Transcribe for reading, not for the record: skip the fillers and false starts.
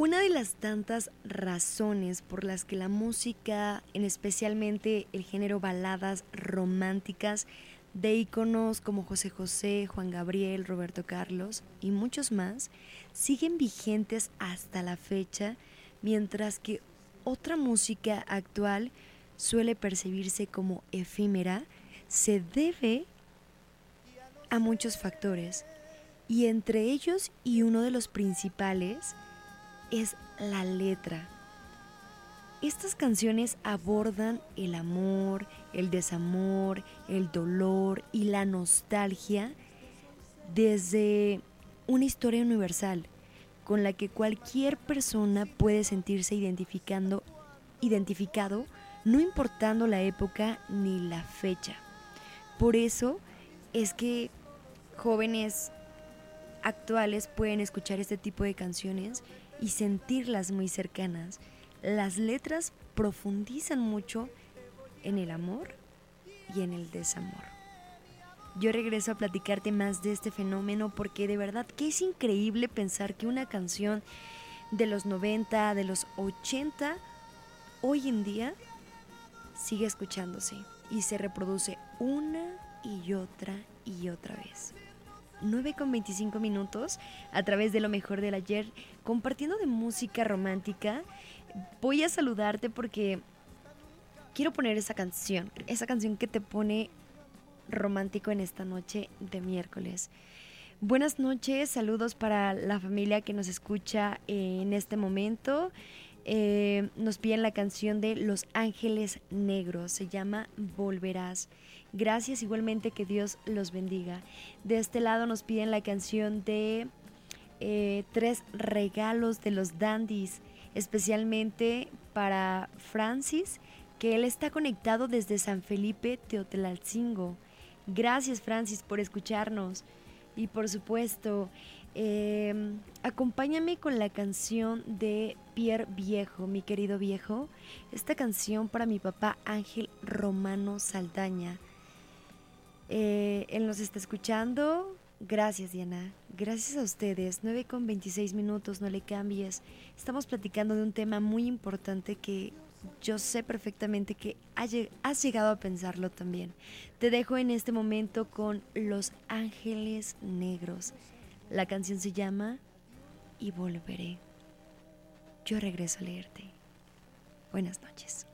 Una de las tantas razones por las que la música, en especialmente el género baladas románticas de íconos como José José, Juan Gabriel, Roberto Carlos y muchos más, siguen vigentes hasta la fecha, mientras que otra música actual suele percibirse como efímera, se debe a muchos factores, y entre ellos y uno de los principales es la letra. Estas canciones abordan el amor, el desamor, el dolor y la nostalgia desde una historia universal con la que cualquier persona puede sentirse identificado, no importando la época ni la fecha. Por eso es que jóvenes actuales pueden escuchar este tipo de canciones y sentirlas muy cercanas. Las letras profundizan mucho en el amor y en el desamor. Yo regreso a platicarte más de este fenómeno porque de verdad que es increíble pensar que una canción de los 90, de los 80, hoy en día sigue escuchándose y se reproduce una y otra vez. 9:25 a través de lo mejor del ayer, compartiendo de música romántica. Voy a saludarte porque quiero poner esa canción que te pone romántico en esta noche de miércoles. Buenas noches, saludos para la familia que nos escucha en este momento. Nos piden la canción de Los Ángeles Negros, se llama Volverás. Gracias, igualmente, que Dios los bendiga. De este lado nos piden la canción de Tres Regalos de los Dandies, especialmente para Francis, que él está conectado desde San Felipe Teotelcingo. Gracias, Francis, por escucharnos. Y por supuesto, acompáñame con la canción de Pierre Viejo, mi querido viejo. Esta canción para mi papá Ángel Romano Saldaña. Él nos está escuchando. Gracias, Diana. Gracias a ustedes. 9:26, no le cambies. Estamos platicando de un tema muy importante que yo sé perfectamente que has llegado a pensarlo también. Te dejo en este momento con Los Ángeles Negros. La canción se llama Y Volveré. Yo regreso a leerte. Buenas noches.